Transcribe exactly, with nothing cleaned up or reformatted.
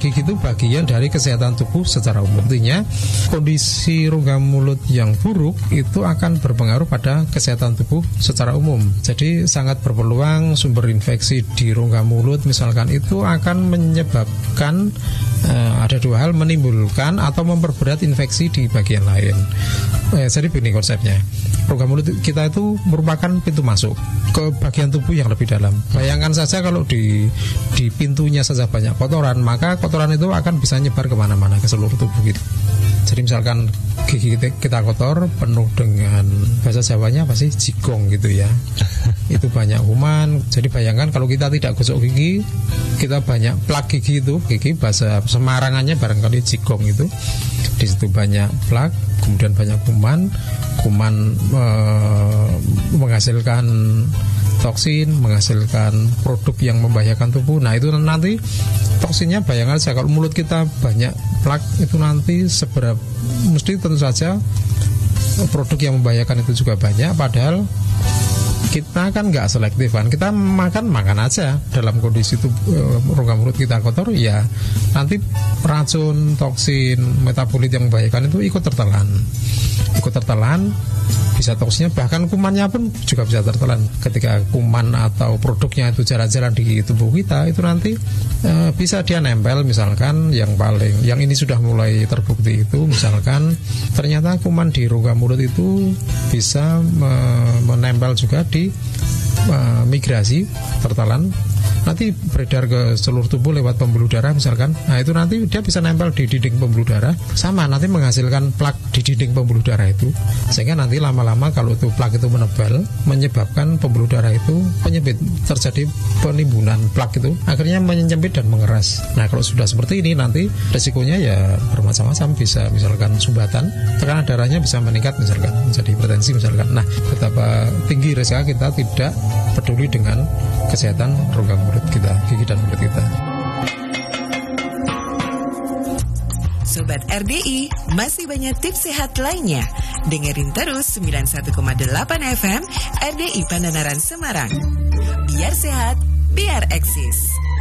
gigi itu bagian dari kesehatan tubuh secara umum. Artinya kondisi rongga mulut yang buruk itu akan berpengaruh pada kesehatan tubuh secara umum. Jadi sangat berpeluang sumber infeksi di rongga mulut misalkan itu akan menyebabkan eh, ada dua hal, menimbulkan atau memperberat infeksi di bagian lain. Eh, jadi begini konsepnya, rongga mulut kita itu merupakan pintu masuk ke bagian tubuh yang lebih dalam. Bayangkan saja kalau di di pintunya saja banyak kotoran, maka kotoran itu akan bisa nyebar kemana-mana ke seluruh tubuh gitu. Jadi misalkan gigi kita, kita kotor penuh dengan, bahasa Jawanya apa sih, jigong gitu ya. Itu banyak kuman. Jadi bayangkan kalau kita tidak gosok gigi, kita banyak plak gigi itu, gigi bahasa Semarangannya barangkali jigong itu. Di situ banyak plak, kemudian banyak kuman. Kuman e, menghasilkan toksin, menghasilkan produk yang membahayakan tubuh. Nah itu nanti toksinnya, bayangkan saja kalau mulut kita banyak plak itu nanti seberapa, mesti tentu saja produk yang membahayakan itu juga banyak. Padahal kita kan nggak selektif kan, kita makan makan aja dalam kondisi itu e, rongga mulut kita kotor, ya nanti racun, toksin, metabolit yang membahayakan itu ikut tertelan, ikut tertelan. Bisa toksinnya, bahkan kumannya pun juga bisa tertelan. Ketika kuman atau produknya itu jalan-jalan di tubuh kita, itu nanti e, bisa dia nempel. Misalkan yang paling, yang ini sudah mulai terbukti itu, misalkan ternyata kuman di rongga mulut itu bisa me, menempel juga di e, migrasi, tertelan, nanti beredar ke seluruh tubuh lewat pembuluh darah misalkan. Nah itu nanti dia bisa nempel di dinding pembuluh darah, sama nanti menghasilkan plak di dinding pembuluh darah itu, sehingga nanti lama-lama kalau itu plak itu menebal, menyebabkan pembuluh darah itu penyempit, terjadi penimbunan plak itu, akhirnya menyempit dan mengeras. Nah kalau sudah seperti ini nanti resikonya ya bermacam-macam, bisa misalkan sumbatan, tekanan darahnya bisa meningkat misalkan, menjadi hipertensi misalkan. Nah betapa tinggi resiko kita tidak peduli dengan kesehatan rongga mulut kita, gigi dan mulut kita. Sobat R D I, masih banyak tips sehat lainnya. Dengerin terus sembilan puluh satu koma delapan F M R D I Pandanaran Semarang. Biar sehat, biar eksis.